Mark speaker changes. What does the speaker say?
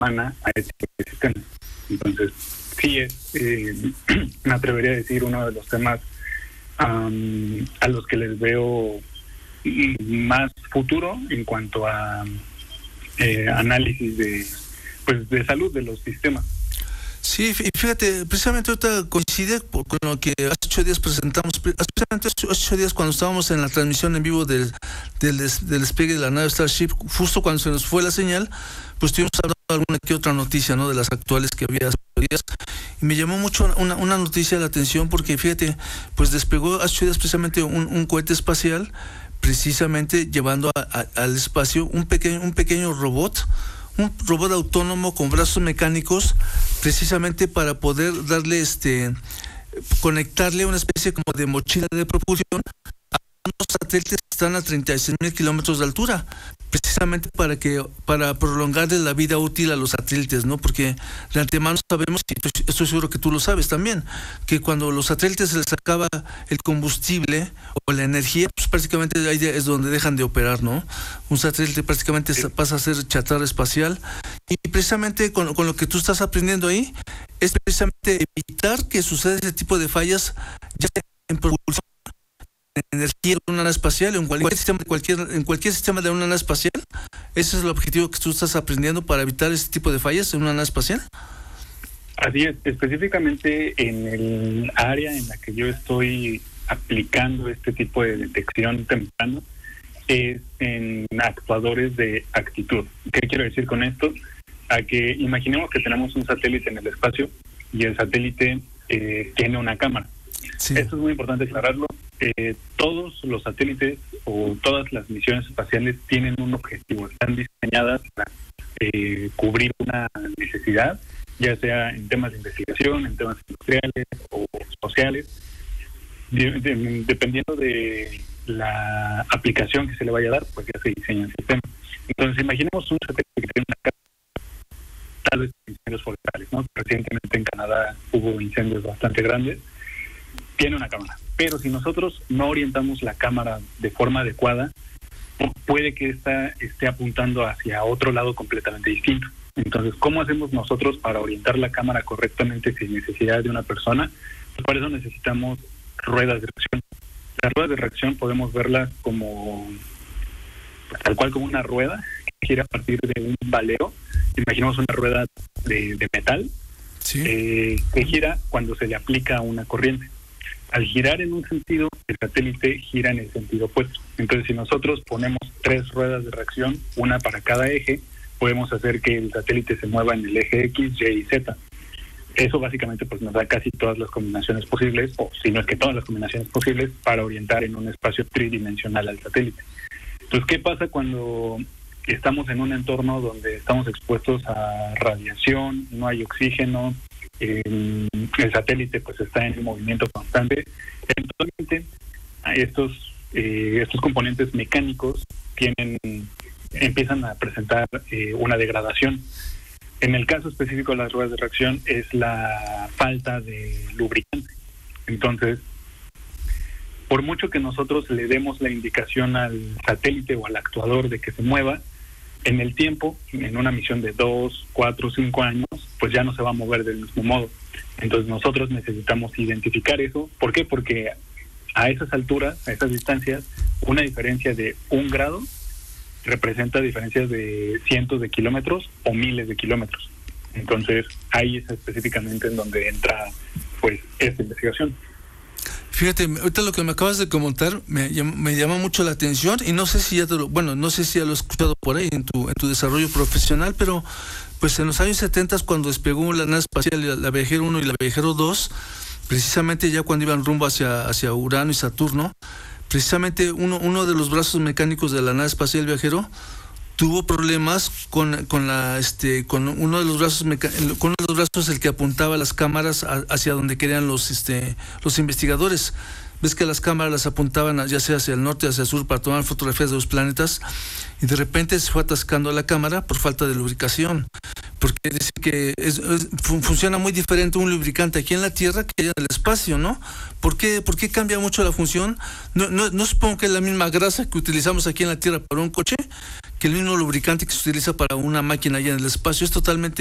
Speaker 1: humana a ese sistema. Entonces, sí es, me atrevería a decir, uno de los temas a los que les veo más futuro en cuanto a análisis de salud de los sistemas.
Speaker 2: Sí, y fíjate, precisamente ahorita coincide con lo que hace 8 días presentamos, precisamente hace 8 días cuando estábamos en la transmisión en vivo del despegue de la nave Starship, justo cuando se nos fue la señal, pues estuvimos hablando de alguna que otra noticia, ¿no?, de las actuales que había hace 8 días, y me llamó mucho una noticia la atención, porque fíjate, pues despegó hace 8 días precisamente un cohete espacial, precisamente llevando al espacio un pequeño robot, un robot autónomo con brazos mecánicos, precisamente para poder darle conectarle una especie como de mochila de propulsión a unos satélites que están a 36,000 kilómetros de altura, precisamente para prolongarle la vida útil a los satélites, ¿no? Porque de antemano sabemos, y estoy seguro que tú lo sabes también, que cuando los satélites se les acaba el combustible o la energía, pues prácticamente ahí es donde dejan de operar, ¿no? Un satélite prácticamente pasa a ser chatarra espacial, y precisamente con lo que tú estás aprendiendo ahí es precisamente evitar que suceda ese tipo de fallas, ya sea en propulsión, en energía de una nave espacial, en cualquier sistema de una nave espacial. ¿Ese es el objetivo que tú estás aprendiendo para evitar este tipo de fallas en una nave espacial?
Speaker 1: Así es, específicamente en el área en la que yo estoy aplicando este tipo de detección temprana es en actuadores de actitud. ¿Qué quiero decir con esto? A que imaginemos que tenemos un satélite en el espacio y el satélite tiene una cámara. Sí. Esto es muy importante aclararlo. Todos los satélites o todas las misiones espaciales tienen un objetivo, están diseñadas para cubrir una necesidad, ya sea en temas de investigación, en temas industriales o sociales, dependiendo de la aplicación que se le vaya a dar, pues ya se diseña el sistema. Entonces, imaginemos un satélite que tiene una cámara, tal vez incendios forestales, ¿no? Recientemente en Canadá hubo incendios bastante grandes. Tiene una cámara, pero si nosotros no orientamos la cámara de forma adecuada, puede que ésta esté apuntando hacia otro lado completamente distinto. Entonces, ¿cómo hacemos nosotros para orientar la cámara correctamente sin necesidad de una persona? Pues para eso necesitamos ruedas de reacción. Las ruedas de reacción podemos verlas como, pues, tal cual como una rueda que gira a partir de un valero. Imaginemos una rueda de metal, ¿sí?, que gira cuando se le aplica una corriente. Al girar en un sentido, el satélite gira en el sentido opuesto. Entonces, si nosotros ponemos 3 ruedas de reacción, una para cada eje, podemos hacer que el satélite se mueva en el eje X, Y y Z. Eso básicamente pues nos da casi todas las combinaciones posibles, o si no es que todas las combinaciones posibles, para orientar en un espacio tridimensional al satélite. Entonces, ¿qué pasa cuando estamos en un entorno donde estamos expuestos a radiación, no hay oxígeno, el satélite pues está en movimiento constante? Eventualmente estos componentes mecánicos empiezan a presentar una degradación. En el caso específico de las ruedas de reacción es la falta de lubricante. Entonces, por mucho que nosotros le demos la indicación al satélite o al actuador de que se mueva, en el tiempo, en una misión de 2, 4, 5 años, pues ya no se va a mover del mismo modo. Entonces nosotros necesitamos identificar eso. ¿Por qué? Porque a esas alturas, a esas distancias, una diferencia de 1 grado representa diferencias de cientos de kilómetros o miles de kilómetros. Entonces ahí es específicamente en donde entra pues esta investigación.
Speaker 2: Fíjate, ahorita lo que me acabas de comentar me llama mucho la atención, y no sé si ya no sé si ya lo he escuchado por ahí en tu desarrollo profesional, pero pues en los años 70, cuando despegó la nave espacial, la Viajero 1 y la Viajero 2, precisamente ya cuando iban rumbo hacia Urano y Saturno, precisamente uno de los brazos mecánicos de la nave espacial Viajero tuvo problemas con uno de los brazos, el que apuntaba las cámaras hacia donde querían los investigadores. Ves que las cámaras las apuntaban ya sea hacia el norte, hacia el sur, para tomar fotografías de los planetas, y de repente se fue atascando la cámara por falta de lubricación, porque dice que funciona muy diferente un lubricante aquí en la Tierra que allá en el espacio, ¿no? ¿Por qué cambia mucho la función? No supongo que es la misma grasa que utilizamos aquí en la Tierra para un coche, que el mismo lubricante que se utiliza para una máquina allá en el espacio. Es totalmente